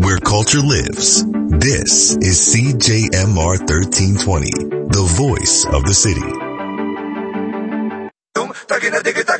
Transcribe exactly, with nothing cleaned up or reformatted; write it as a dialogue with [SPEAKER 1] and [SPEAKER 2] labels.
[SPEAKER 1] where culture lives. This is C J M R thirteen twenty, the voice of the city.